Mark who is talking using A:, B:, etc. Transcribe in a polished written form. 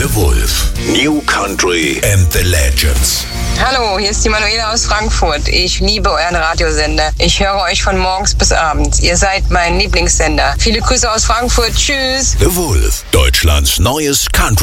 A: The Wolf. New Country and the Legends.
B: Hallo, hier ist die Manuela aus Frankfurt. Ich liebe euren Radiosender. Ich höre euch von morgens bis abends. Ihr seid mein Lieblingssender. Viele Grüße aus Frankfurt. Tschüss.
A: The Wolf. Deutschlands neues Country.